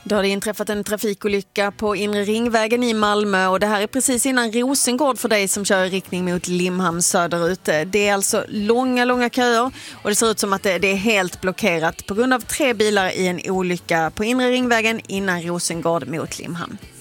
Då har det inträffat en trafikolycka på Inre Ringvägen i Malmö och det här är precis innan Rosengård för dig som kör i riktning mot Limhamn söderut. Det är alltså långa köer och det ser ut som att det är helt blockerat på grund av 3 bilar i en olycka på Inre Ringvägen innan Rosengård mot Limhamn.